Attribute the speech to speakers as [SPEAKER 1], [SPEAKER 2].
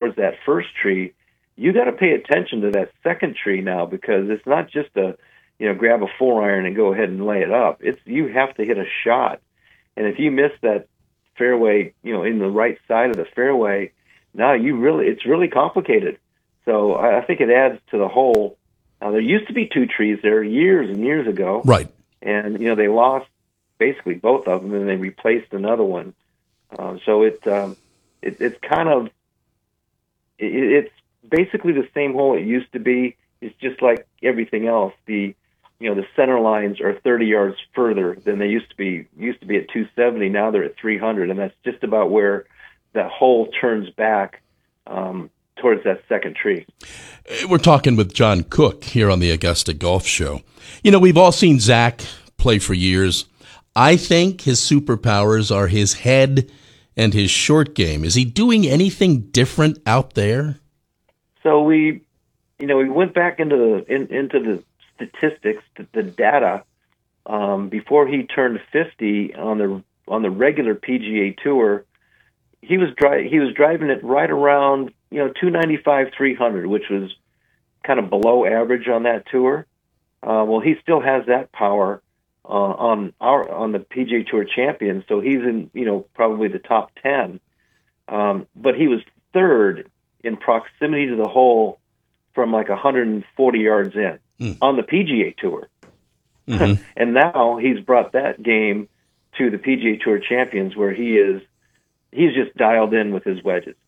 [SPEAKER 1] towards that first tree, you got to pay attention to that second tree now, because it's not just grab a 4-iron and go ahead and lay it up. You have to hit a shot. And if you miss that fairway, in the right side of the fairway, now it's really complicated. So I think it adds to the whole. Now, there used to be 2 trees there years and years ago.
[SPEAKER 2] Right.
[SPEAKER 1] And, they lost basically both of them, and they replaced another one. So it's kind of, it's basically the same hole it used to be. It's just like everything else. The center lines are 30 yards further than they used to be. Used to be at 270. Now they're at 300, and that's just about where that hole turns back towards that second tree.
[SPEAKER 2] We're talking with John Cook here on the Augusta Golf Show. We've all seen Zach play for years. I think his superpowers are his head and his short game. Is he doing anything different out there?
[SPEAKER 1] So we went back into the statistics, the data, before he turned 50 on the regular PGA Tour. He was driving it right around 295, 300, which was kind of below average on that tour. Well, he still has that power on the PGA Tour champion, so he's in probably the top 10. But he was third in proximity to the hole from like 140 yards in on the PGA Tour. Mm-hmm. And now he's brought that game to the PGA Tour champions, where he's just dialed in with his wedges.